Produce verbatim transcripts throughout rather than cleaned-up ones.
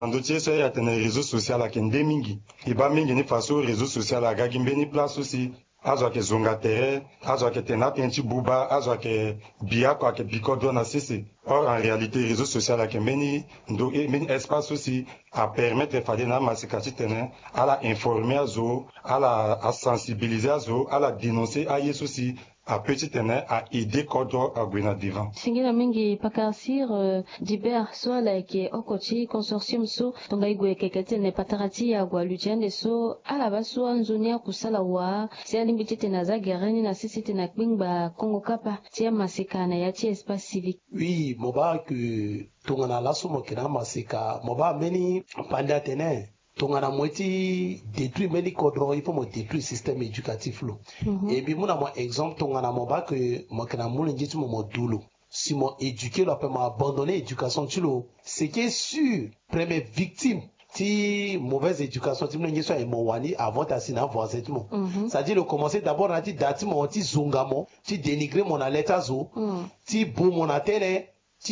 Ndotie so ya tene réseau social akende mingi. Iba mingi ni faso réseau social agagi mbeni place aussi. Azo ke zonga tere, azo ke tenati enti buba, azo ke bia kwa ke bikodo na sisi. Or en réalité réseau social ake mbeni ndo mbeni espace aussi à permettre fade na masikati tene à la informer azo, à la à sensibiliser azo, à la dénoncer à yes aussi. A petit tene a idée kodo a gwena devant. Singina mingi pakasir uh, diber so like okochi consortium so tonga igwe kekete ne patarati ya gwa lujende so ala baso anzonia kusala wa si alimbiti tena za gereni na sisi tena kwingba Congo kapa tia masika na ya tia espace civique. Oui, moba que tongana la somo kena masika moba meni panda tene tongana mweti détruit meni kodro il faut mo détruire système éducatif lo mm -hmm. Et puis mona mo exemple tongana moba que mo kana mona njitu mo modulo si mo éduquer lo pe mo abandonner éducation tu lo c'est qui est sûr première victime ti mauvaise éducation ti mona njitu mo wani avant ta sina voisin tu mo ça dit le commencer d'abord na ti dati mo ti zongamo ti dénigrer mon aleta zo mm. ti bo mon atene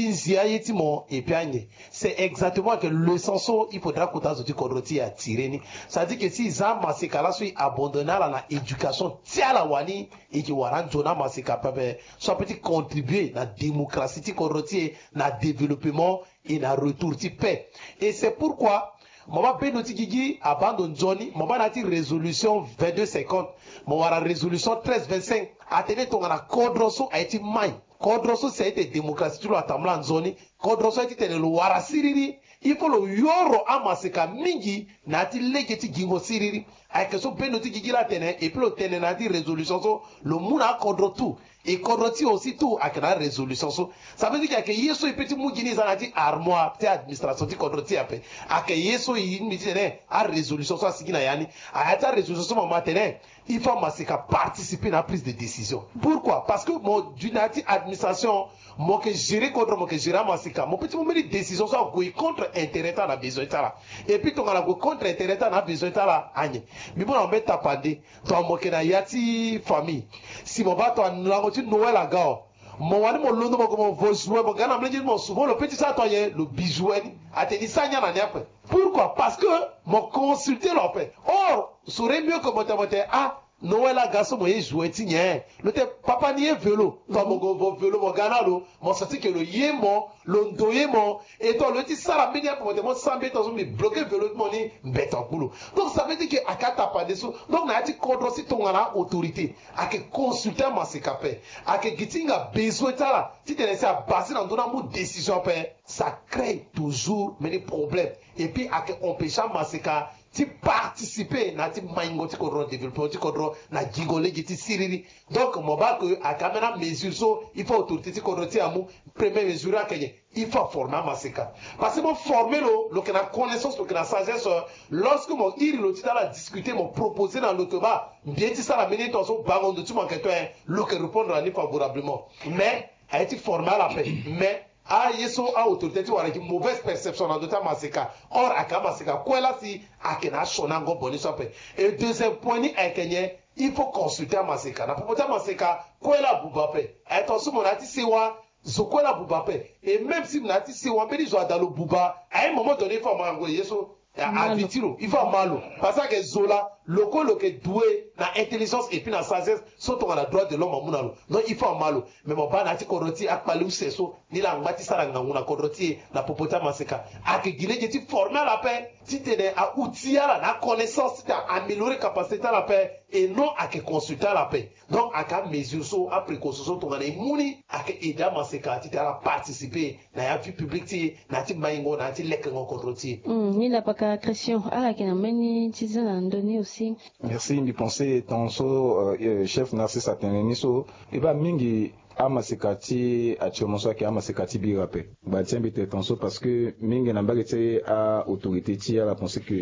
c'est exactement que le sens il faudra que tu aies attiré. Ça dit que si ils ont massékala soit abandonné à l'éducation, tia la wani et qui waran zona masséka soit peut contribuer à la démocratie, à le développement et à retour de paix. Et c'est pourquoi Mama Benoti Gigi abandonne Johnny, Mama Nati résolution vingt-deux cinquante, Mama résolution treize vingt-cinq, attené ton à Kodroso a été maï. Kodroso c'est été démocratie tout l'atamla en zone, Kodroso a été le wara siriri, il faut le yoro amaseka mingi, nati legeti gingo siriri, avec son Benoti Gigi la tene, et puis le tene nati résolution so, le mouna Kodro tout. Et Kodroti aussi tout avec la résolution. Ça veut dire que yeso et petit mougini zanati armoire, c'est administration ti Kodroti après. Ake yeso il me dit à résolution soit sigina yani, à ta résolution maman tene, il faut masika participer à la prise de décision. Pourquoi? Parce que mon dunati administration moi que gérer contre moi que gérer masika, mon petit moment de décision soit contre intérêt à la besoin là. Et puis ton la contre intérêt à la besoin là anye. Mais bon on met tapandé, toi moi que na yati famille. Si mon ba toi tu Noël à gars mon wani mon londo mon vos jouer mon gars m'lenge mon souvent le petit ça toi le bijou a te dit ça nya na après. Pourquoi? Parce que mon consulter l'opé. Or serait mieux que mon te ah Noël à garçon moi jouer ti nya le te papa ni vélo toi mon go vélo mon gana lo mon sorti que le yemo le ndoyemo et toi le ti sala menia pour te mon sambe ton me bloquer vélo mon ni bête en boulot. Donc ça veut dire que akata pas de sous donc na ti contrôle si ton ngana autorité à que consulter ma se capé à que gitinga besoin tala si tu laisses à baser dans ton décision pé ça crée toujours des problèmes et puis à que empêcher ma se capé ti participer na ti maingo ti kodro développement ti kodro na jingole ti siriri donc mo ba que a kamera mesure so il faut autorité ti kodro ti amu première mesure a kenye il faut former maseka parce que mon former lo lo que na connaissance lo que na sagesse lorsque mon ir lo ti la discuter mon proposer dans l'autre bas bien ti ça la mener ton so bangon de tu mon question lo que répondre à ni favorablement mais a été formé à la paix mais ah yeso a autorité tu wara ki mauvaise perception dans d'autres maseka or aka maseka quoi là si akena shona ngo boni sope et deuxième point ni akenye il faut consulter maseka na popota maseka quoi là bubape attention mon ati sewa zokola bubape et même si mon ati sewa beli zo dans le buba à un moment donné il faut mango yeso avitiro il faut malo parce que zola loko loke doué na intelligence et puis na sagesse sont on a droit de l'homme amunalo donc il faut malo mais mon ba na ti koroti akpali useso ni la ngati saranga nguna koroti na popota maseka akigile ti former la paix ti tene a outiller la na connaissance ti améliorer capacité la paix et non à que consulter la paix donc à ka mesure so a précaution so to ngana muni à que aider maseka ti ta participer na ya vie publique ti na ti maingo na ti lek ngo koroti ni la paka Christian ala kena meni ti zana ndoni aussi. Merci, je pensais tanso euh, chef Narcisse Ateneniso et ba mingi amasekati achomoso ki amasekati birape ba tiens bete tanso parce que mingi na bagete a autorité ti ala penser que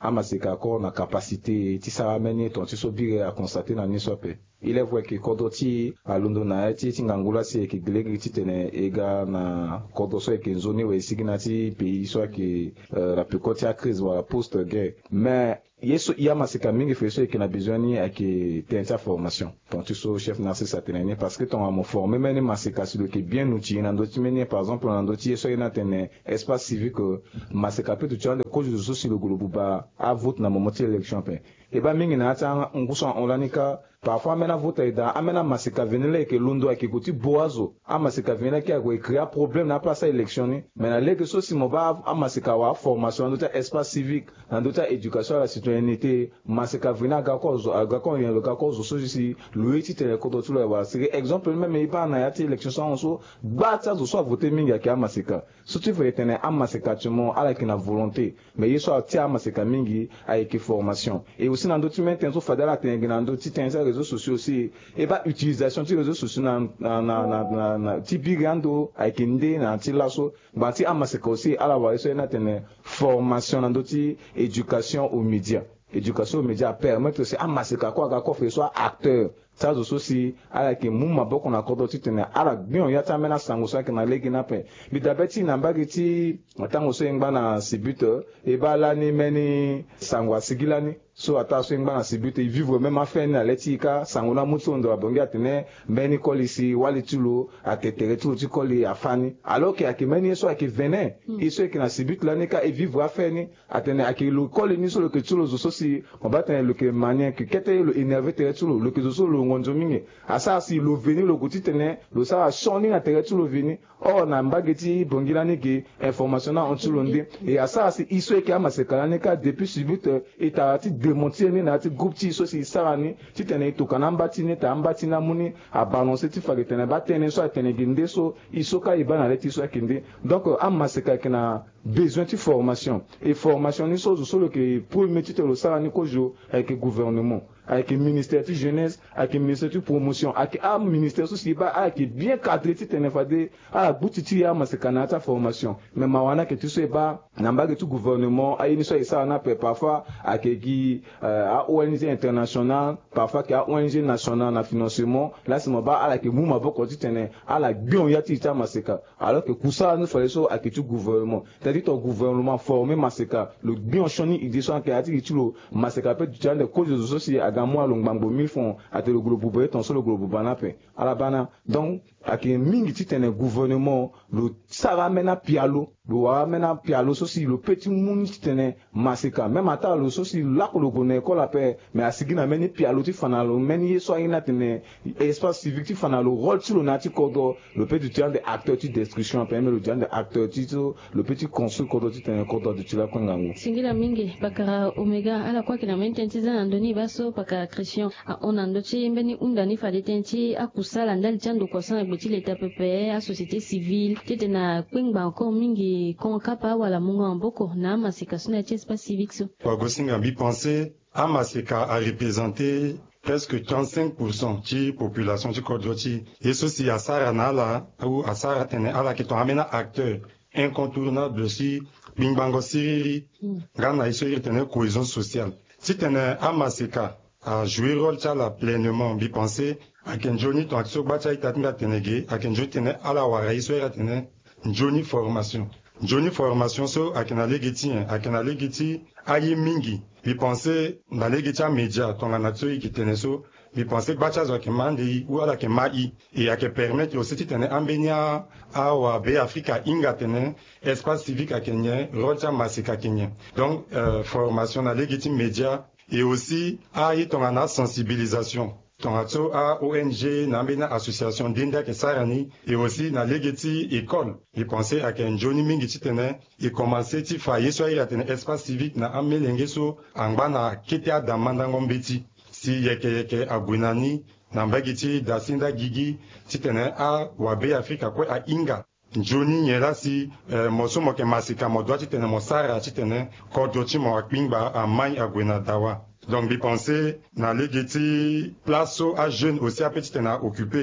amasika ko na capacité ti sara meni ton ti so bire a constater na ni so pe il est vrai que kodoti a londo na ti tingangula si ke glegi ti tene ega na kodoso e ke zone we signati pays so ke uh, la pekoti a crise wala post guerre mais yeso iya masika mingi feso e ke na besoin ni a ke tenta formation ton tu so chef nasi satenene parce que ton a mo formé meni masika si le ke bien outil na ndoti meni par exemple na ndoti yeso ina tene espace civique masika pe tu tande ko je so si le groupe ba a vote na moment élection pe e ba mingi na ata nguso onlanika parfois amena vote da amena masika venele ke lundo akikuti boazo amasika venele ke ko créer problème na place élection ni mais na leke so si mo ba amasika wa formation ndota espace civique ndota éducation à la citoyenneté masika venele ga ko zo ga ko yen ga ko zo so si luiti tele ko to tulo wa c'est exemple même e ba na ya ti élection so so bata zo so voter mingi ke amasika so tu veux tenir amasika tu mo ala ki na volonté mais yeso ti amasika mingi avec formation et aussi na ndoti maintenant so fadala tengi na ndoti tenza réseaux sociaux aussi et pas utilisation des réseaux sociaux na na na na na tipi gando avec ndé na ti laso ba ti amaseka aussi ala wa so na tene formation na ndoti éducation aux médias éducation aux médias permettre aussi amaseka ko ga ko fait soit acteur ça aussi ala ke mumma boko na kodo ti tene ala bion ya ta mena sango sa ke na legi na pe bi dabeti na mbagi ti matango so ngba na sibute e ba la ni meni sango asigila ni so ata so ngba na sibute vivre même afin na letika sango na mutondo abongi atene meni kolisi wali tulo atetere tulo ti koli afani alors que akimeni so ake venin et so ke na sibute la ni ka e vivre afin ni atene ake lo koli ni so le ke tulo zo so si on ba tene le ke mania que kete lo énervé tere tulo le ke zo so lo ngonzo mingi asa si lo veni lo goti tene lo sa shoni na tere tulo veni o na mbageti bongila ni ke information na on tulo ndé et asa si iso ke amaseka ni ka depuis sibute et ta ti démonter ni na ti groupe ti so si sarani ti tene to kanamba ti ni ta ambati na muni a balancer ti fage tene ba tene so tene ginde so iso ka ibana le ti so kinde donc amaseka ke na besoin de formation et formation ni so so le que pour mettre le sarani ko jo avec le gouvernement avec le ministère de jeunesse avec le ministère de promotion avec un ministère aussi ba avec bien cadré ti tene fade a butiti ya maseka na ta formation mais mawana que tu sais ba namba que tout gouvernement a une so ça na peut parfois avec qui a O N G international parfois qui a O N G national na financement là c'est ba avec mouma boko ti tene ala bion ya ti ta maseka alors que kusa nous fallait so avec tout gouvernement c'est-à-dire ton gouvernement formé maseka le bion choni idée so que a ti tu le maseka peut tu as des causes aussi agamo longbango mille fonds à te le groupe boubé ton solo groupe banape ala bana donc avec mingi ti tene gouvernement le ça va mena pialo le wa mena pialo so si le petit monde ti tene maseka même ata le so si la ko le connaît ko la paix mais asigina meni pialo ti fanalo meni so ina tene espace civique ti fanalo rôle ti lo na ti kodo le petit tu as des acteurs ti destruction permet le tu des acteurs ti le petit construit kodo ti tene kodo de tu la ko ngango singila mingi bakara omega ala kwa kina mententiza na ndoni baso paka christian on ando ti mbeni undani fa detenti akusala ndali tando kwa sana beti l'état P P a société civile tete na kwingba encore mingi kon kapa wala munga mboko na masika suna ti espace civique so kwa gosinga bi penser amasika a représenter presque trente-cinq pour cent de la population du Kodoti. Et ceci à Saranala ou à Saratene, à la qui sont amenés acteurs incontournables aussi, Bingbango Siriri, Gana Isori tene cohésion sociale. Si tene Amasika a joué rôle la pleinement, bi penser, à Ken Johnny, ton action bacha itatinga tenege, à Ken Johnny tene à la wara Isori tene Johnny formation. Johnny formation so à Ken Alegeti, à Ken Alegeti, ayi mingi. Bi penser na legeti a média, ton anatoi qui tene so, bi penser bacha zo ke mandi ou ala ke mai et à que permettre aussi tene ambenia a wa be Africa inga tene espace civique à Kenya, rocha masika Kenya. Donc euh, formation na legeti média et aussi ayi ton ana sensibilisation. Ton ato a O N G, n'ambena association d'inda ke sarani, et aussi na legeti école. Et penser à qu'un Johnny Mingi titene, et commencer ti faye so ya tene espace civique na amelenge so, angba na ketea damandangombeti. Si yeke yeke agwinani, na mbagiti dasinda gigi, titene a wabe Afrika kwe a inga. Johnny nyela si, eh, moso moke masika modwa titene mosara titene, kodochi mo akbingba a mai agwina dawa. Donc, bi penser, na legeti place à jeunes aussi à petit na occupé.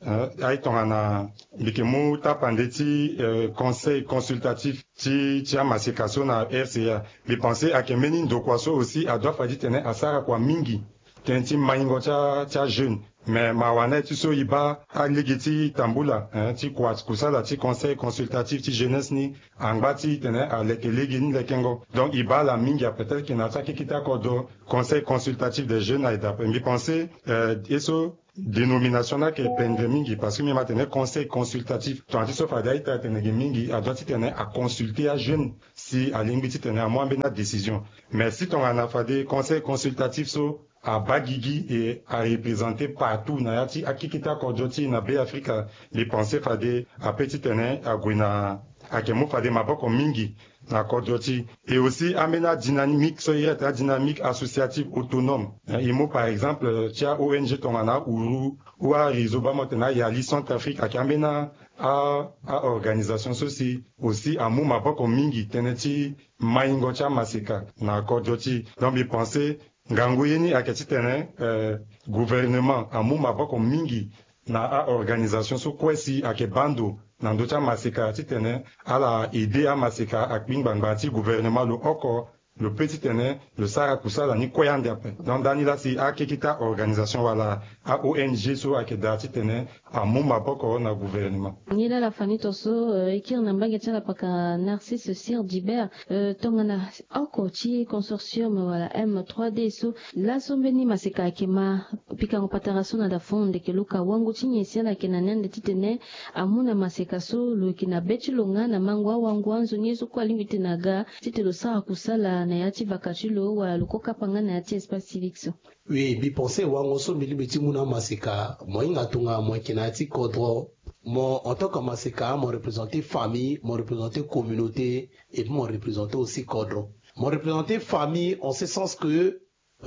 ay tongana bikemu tapande ti euh, conseil consultatif ti ti amasika so na R C A bi penser akemeni ndokwa so aussi a doit fadi tene asara kwa mingi tene ti maingo tia tia jeune mais mawana ti so iba aligi ti tambula hein, ti kwa kusala ti conseil consultatif ti jeunesse ni angba ti tene aleke ligi ni lekengo donc iba la mingi a peut-être ki na taki kita kodo conseil consultatif des jeunes aida bi penser euh, eso dénomination na ke pendre mingi parce que mi matene conseil consultatif to anti so fada ita tene mingi a doit tene a consulter a jeune si a lingbi ti tene a moi na décision mais si ton ana fade conseil consultatif so a bagigi et a représenté partout na yati akikita kodoti na be Afrika les pensées fade a petit tene a gwina a kemo fade maboko mingi na kodoti et aussi amena dynamique so yeta dynamique associative autonome imo par exemple tia O N G tongana uru ou a rizoba motena ya li Centrafrique a kamena a a organisation soci aussi a mu maboko mingi teneti maingo tia masika na kodoti donc bi penser ngangu yeni aketi tene euh, gouvernement amu maboko mingi na a organisation so kwesi ake bando na ndocha masika ti tene ala idée a masika akpingbangba ti gouvernement lo oko le petit tene le sara kusala ni koyande ape donc dani la si akekita organisation wala a O N G so ake dati tene amu maboko na gouvernement nila la fani toso uh, ikir na mbange tala paka Narcisse Sir Dibert uh, tongana oko ti consortium wala M trois D so la sombeni masika akema pika ngopataraso na da fonde ke luka wangu ti nyesi ala ke na nende ti tene amuna masika so lo kina beti longa na mangwa wangu anzo nyeso kwa limite naga ti te lo sara kusala na yati vakatulo wala lukoka panga na yati espace civique so. Oui, bi pensé wango so mili beti muna masika mo inga tunga mo kinati kodro mo en tant que masika mo représenter famille, mo représenter communauté et mo représenter aussi kodro. Mo représenter famille en ce sens que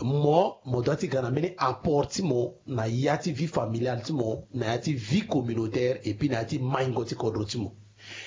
moi mo doit gana mene apporter mo na yati vie familiale ti mo na yati vie communautaire et puis na yati maingo ti kodro ti mo.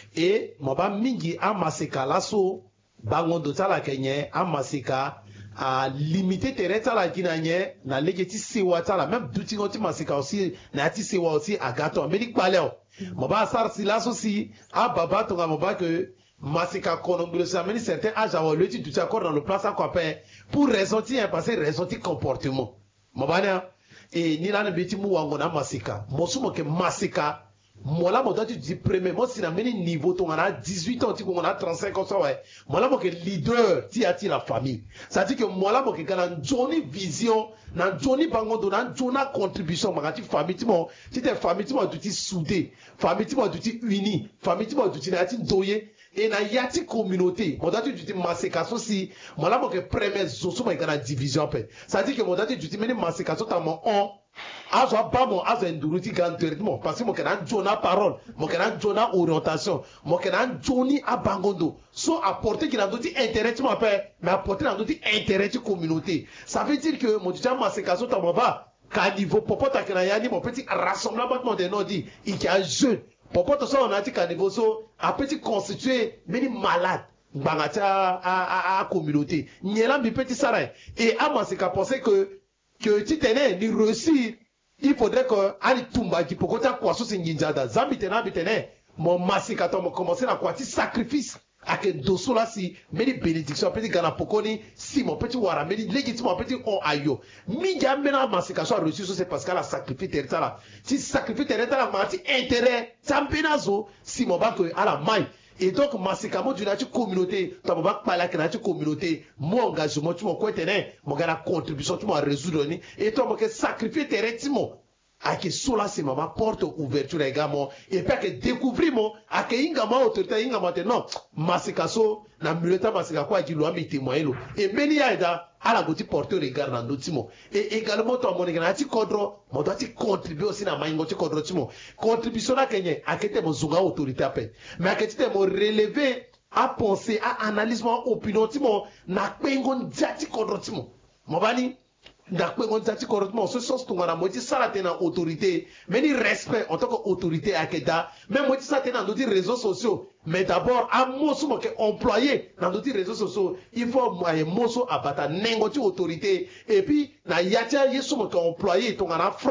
Et mo ba mingi a masika laso bangondo tala kenye a masika a limité terrain tala kinanye na legeti sewa tala même douti ngoti masika aussi na ati sewa aussi agato amerique baleo mo ba sar silaso si a baba to mo ba que masika konongolo sa meni certain âge a le ti douti accord dans le place à quoi pour raison ti passer raison ti comportement mo ba na et ni la ne beti mu wango na masika mo sumo ke masika moi là, moi, tu dis premier, moi, si la meni niveau, ton a dix-huit ans, tu on a trente-cinq ans, ça, ouais. Moi là, moi, que leader, tu as la famille. Ça dit que moi là, moi, que quand on Johnny vision, dans Johnny bango, dans Johnny contribution, ma tu famille, tu m'as, tu t'es famille, tu m'as, tu t'es soudé, famille, tu m'as, tu t'es uni, famille, tu m'as, tu t'es n'as doyé, et na yati communauté. Moi, tu dis, masekaso si, moi là, moi, que premier, zoso, moi, quand division, pe. Ça dit que moi, tu dis, mais masekaso, t'as mon on, azo ba mo azo enduruti ganterimo parce que mo kenan jona parole mo kenan jona orientation mo kenan joni abangondo so apporter qui dans d'autres intérêt tu m'appelle mais apporter dans d'autres intérêt de communauté ça veut dire que mon déjà masekaso ta mo va ka niveau popota kana yani mon petit rassemblement de non dit il y a jeune popota so on a dit ka niveau so a petit constitué meni malade bangata a a a communauté nyela bi petit sarai et à maseka penser que que tu tenais ni réussir il faudrait que ali tumba qui pokota kwa so singinjada zambi tena bitene mon masika to mo commencer na kwa ti sacrifice ake doso la si meni bénédiction petit gana pokoni si mon petit wara meni légitimement petit on ayo mi jamena masika so reçu so c'est parce qu'elle a sacrifié terre là ti sacrifié terre là ma ti intérêt tampenazo si mon ba que ala mai. Et donc, masika mo d'une communauté, tu vas pas parler avec une communauté, mon engagement, tu m'as quoi tenir, mon gars la contribution, tu m'as résoudre ni, et toi, mon gars sacrifier tes rétiments. À que cela, c'est ma porte ouverture également, et puis à que découvrir mon, à que inga ma autorité, inga ma non, masika so, na muleta masika quoi, qui doit me témoigner l'eau. Et meni aida, à la goutte porter regard dans d'autres mots. Et également, toi, mon gars, tu condro, mon doit contribuer aussi dans ma ingoti condro timo. Contribution à Kenya, à que t'es mon zunga autorité à paix. Mais à que t'es mon relevé, à penser, à analyser mon opinion timo, na pengon diati condro timo. Mon bani, na pengon diati condro timo, ce sens tu m'as moitié ça la t'es dans autorité, mais ni respect en tant qu'autorité à Keda, même moitié ça t'es dans d'autres réseaux sociaux. Mais d'abord, à mosso que employé dans d'autres réseaux sociaux, il faut moyen mosso abata nengoti autorité et puis na yatia yeso que employé ton en phrase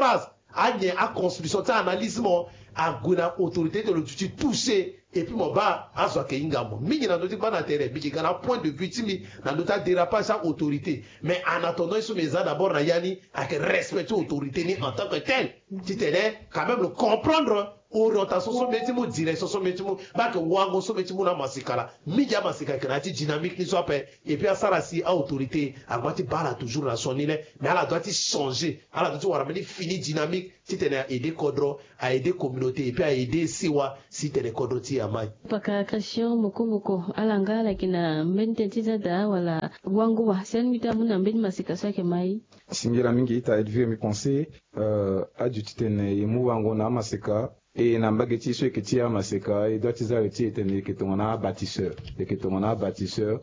a nye a construction ta analyse mo a guna autorité de l'autorité touché et puis mon ba azo ke ingamo mingi na ndoti bana terre biki kana point de vue timi na ndota dérapage sa autorité mais en attendant ils sont mes d'abord na yani à que respecter autorité ni en tant que tel tu t'es quand même le comprendre orientation so metimo direction so metimo ba que wango so metimo na masikala mingi ya masika kana ti dynamique ni so pe et puis à ça si à autorité à doit bala toujours la son ile mais elle doit changer elle doit ramener fini dynamique si tu es aider Kodro à aider communauté et puis à aider siwa si tu es Kodro ti amai paka Christian moko moko alanga la kina mbente tiza da wala wangu wa sen mita muna mbeni masika sake mai singira mingi ita edvie mi penser euh adu titene yemu wangu na masika et na mbageti so eketi ya maseka et doit tiza reti etene ke tongona bâtisseur et ke tongona bâtisseur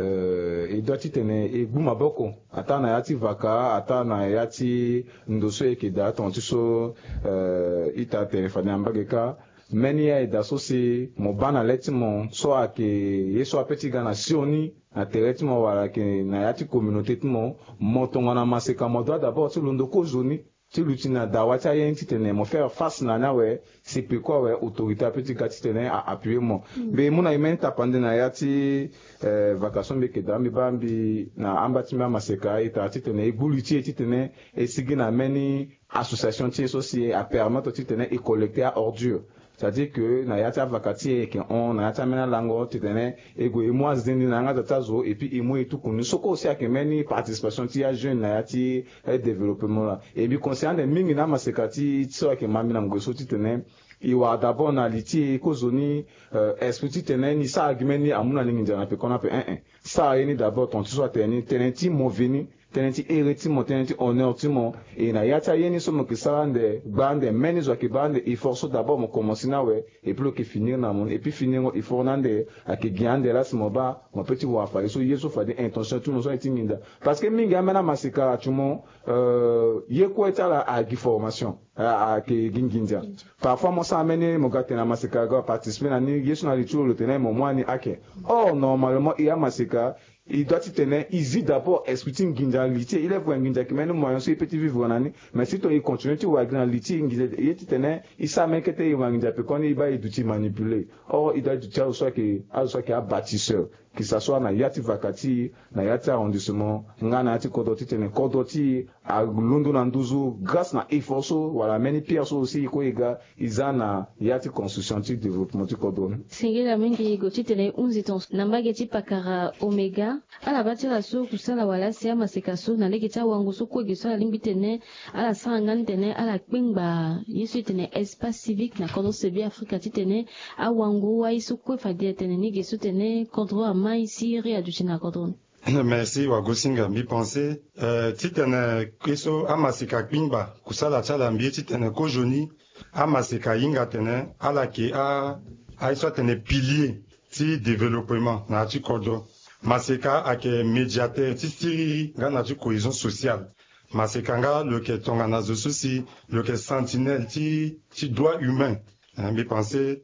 euh et doit titene e buma boko ata na yati vaka ata na yati ndoso ekeda tonti so euh ita telefone ambageka meni ya edaso si mo bana letimo so ake yeso apeti gana sioni na teretimo wala ke na yati communauté timo mo tongona maseka mo doit d'abord ti lundo ko zoni ti lutina dawati ayen ti tene mo faire face na na we c'est pourquoi we autorité petit gati tene a appuyer mo be muna imenta pande na yati eh, vacation be kedambi bambi na ambati ma maseka ita ti tene ibuluti ti tene e sigi na many association ti associé a permettre ti tene e collecter à ordure. C'est-à-dire que na yata vakati et que on na yata mena lango titene ego et moi zindi na ngata tazo et puis et moi et tout kunu soko aussi a que meni participation ti ya jeune na yati et développement là et puis concernant les mingi na masekati so que mami na ngoso titene iwa d'abord na liti ko zoni esprit titene ni sa argument ni amuna ni njana pe kona pe un un ça ni d'abord ton so tene tene ti movini tenenti ereti mo tenenti honneur ti mo e na yata yeni so mo kisande bande meni zo ki bande il faut so d'abord mo commencer na we et puis que finir na mon et puis finir il faut nande a ke giande la mo ba mo petit wa fa so yeso fa de intention tout mo so etinginda parce que minga mena masika tu mo euh ye ko etala a gi formation a ke ginginja parfois mo sa amene mo gate na masika ga participer na ni yeso na litu le tenait mo moi ni ake oh normalement il y a masika il doit tenir easy d'abord expliquer nginja liti il est vrai nginja qui mène moyen so petit vivre nani mais si toi il continue tu vois grand liti nginja il tenir il sa même que te il nginja peut qu'on il va il doit manipuler or il doit dire soit que à soit que a bâtisseur que ça soit na yati vakati na yati arrondissement ngana yati kodoti tenir kodoti a lundu na nduzu grâce na efforso wala many pierres aussi ko ega izana yati construction ti développement ti kodon singela mingi go titele unzi tons nambage ti pakara omega ala batira so kusala wala si amaseka so na leki ta wangu so ko giso ala limbitene ala sangan tene ala kpingba yesu tene espace civique na kodo sebi afrika titene a wangu wa iso ko fadie tene ni giso tene kontro mai siri aduchina kodon. Merci wagosinga mi pensé euh titene keso amaseka kpingba kusala chala mbi titene ko joni amaseka inga tene ala ki a a soit tene pilier ti développement na ti kodo maseka ake médiateur ti siri nga na ti cohésion sociale maseka nga le ke tonga na zo souci le ke sentinelle ti ti droit humain mi pensé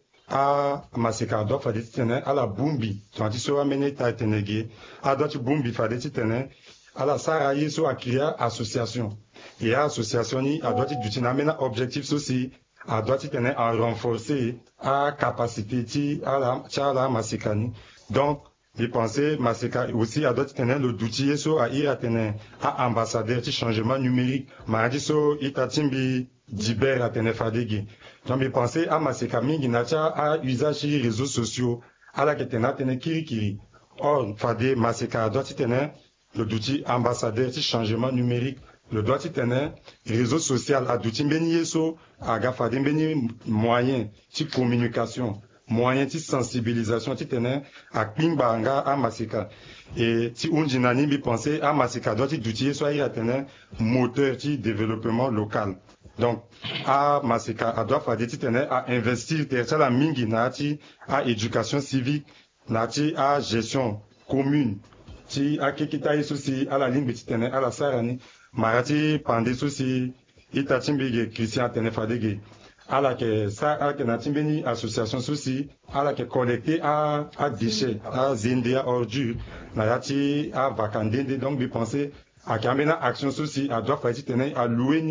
a maseka do fa de tene ala bumbi to ti so amene ta tenege a do ti bumbi fa de tene ala sara yeso a créer association et association ni a do ti duti na mena objectif souci a do ti tene a renforcer a capacité ti ala chala maseka ni donc je pensais maseka aussi a d'autres tenir le doutier so a ira tenir a ambassadeur ti changement numérique ma dit so itatimbi diber a tenir fadegi donc je pensais a maseka mingi na cha a usage des réseaux sociaux à la ketena tenir kiri kiri or fade maseka doit tenir le doutier ambassadeur ti changement numérique le doit tenir réseau social a doutier beni so a ga fade beni moyen ti communication moyen ti sensibilisation ti tene a kpingba nga a masika et ti unjina ni bi penser a masika do ti duti so ira tene moteur ti développement local donc a masika a do fa ti tene a investir ter la mingi na ti a éducation civique na ti a gestion commune ti a kekita iso si a la ligne ti tene a la sarani marati pande so si ita timbige Christian tene fadege ala ke sa ala ke na timbeni association souci ala ke collecter à à déchets à zinde à ordures na yati à vakandende donc bi penser à kamena action souci à doit faire tenir à louer ni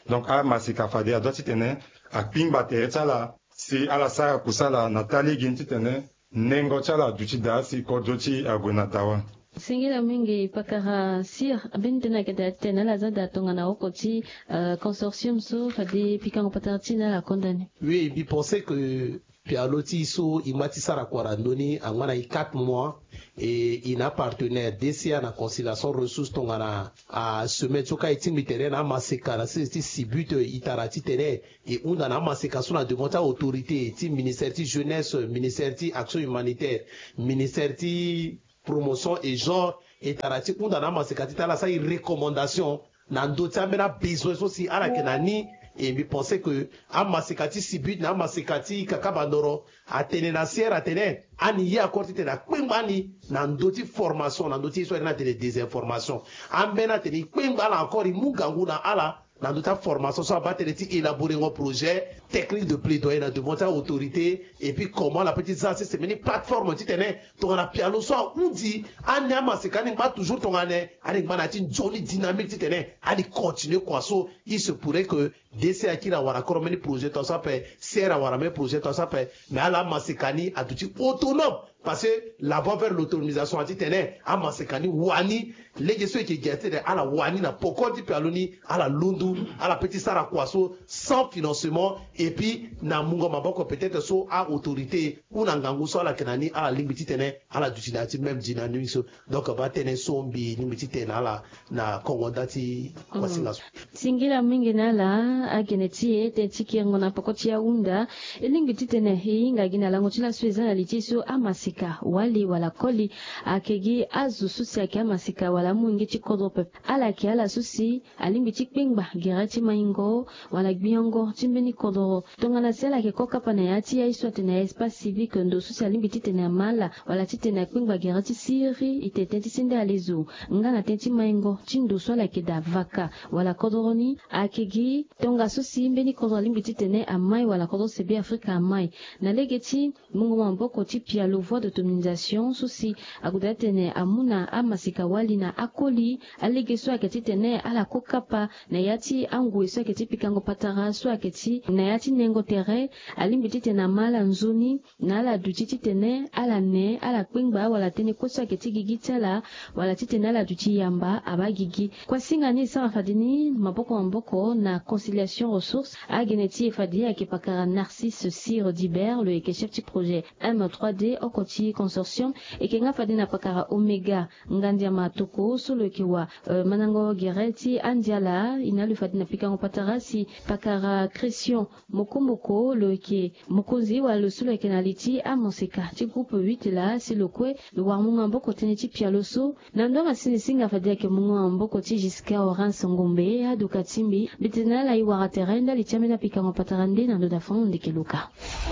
donc a masika fade ado ti tene akpingba tere ti ala si ala sara kusala na taligi ti tene nengo ti ala duti da si kodro ti ague na dawa. Singila mingi pakara sir bintena keda tena la zada tongana okoti uh, consortium so fade pikango patartina la condamné. Oui, il pensait que Pialoti so imati sara kwarandoni angwana i quatre mois et il a partenaire D C A na conciliation ressources tongana a semet soka itingi tere na maseka na sisi sibut itarati tere et unda na maseka so na demande autorité ti ministère ti jeunesse ministère ti action humanitaire ministère ti promotion et genre et tarati unda na maseka ti tala sa i recommandation na ndoti amena besoin so si ala kenani. Et il pensait que à Masekati Sibut, na Masekati Kakabandoro, à Ténéna Sierra Téné, Ani y a accordé la Quimbani, Nandoti formation, Nandoti soit na télé désinformation. Ambena Téné, Quimbala encore, il Muganguna ala, Nandota formation, soit battre les élaborer un projet technique de plaidoyer, de monter à autorité, et puis comment la petite ça, c'est une plateforme, tu tenais, ton a piano, soit on dit, Anya Masekani, pas toujours ton année, avec Manati, Johnny dynamique, tu tenais, allez continuer quoi, so, il se pourrait que D C A qui la wara koromeni projet to ça peut sera wara me projet to ça peut mais ala masekani a tout autonome parce que là-bas vers l'autonomisation a dit tene a masekani wani les gestions qui gâté de ala wani na poko di pialoni ala lundu ala petit sara kwaso sans financement et puis na mungo maboko peut-être so a autorité ou na ngangu so ala kenani ala limiti tene ala dutinati même dynamique so donc ba tene sombi limiti tene ala na kongondati kwasinga singila mingi nala ageneti te tikiengo na pokoti ya unda elingi titene hinga gina lango tila sueza na litiso amasika wali wala koli akegi azu susi ake amasika wala mungi chikodo pep ala ke ala susi alingi chikpingba gerati maingo wala gbiongo timbeni kodo tongana sela ke koka pana yati ya iswa tena espace civique ndo susi alingi titene mala wala titene kpingba gerati siri itete tisende alizu ngana tenti maingo tindo swala ke da vaka wala kodoroni akegi tonga susi mbeni kodo limbiti tene amai wala kodo sebi Afrika amai na legeti mungu mamboko tipia le voie d'autonomisation susi akuda tene amuna amasika wali na akoli alege so aketi tene ala kokapa na yati angu so aketi pikango patara so aketi na yati nengo tere alimbiti tene mala nzuni na ala duti tene ala ne ala kwingba wala tene koso aketi gigitala wala titene ala duti yamba abagigi kwa singa ni sa fadini maboko mamboko na conciliation ressources à Geneti et Fadi à Kepakara Narcisse Sire d'Iber, le chef du projet M trois D au Koti Consortium et Kenga Fadi na Pakara Omega Ngandiama Toko sur le Kiwa Manango Gereti Andiala ina le Fadi na Pikango Patarasi Pakara Christian Mokomoko le Ki Mokozi wa le solo Kenaliti à Monseka ti groupe huit là c'est le Kwe le Warmunga Mboko Teneti Pialoso Nando Masini Singa Fadi à Kemunga Mboko Ti Jiska Oran Songombe à Dukatimbi Bitena la Iwara Terenda li tiamena pikango patarande na ndo da fond de keluka.